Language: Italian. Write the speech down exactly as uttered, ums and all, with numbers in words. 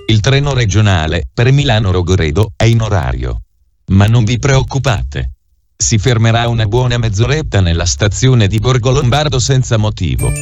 Il treno regionale per Milano-Rogoredo è in orario. Ma non vi preoccupate. Si fermerà una buona mezz'oretta nella stazione di Borgolombardo senza motivo.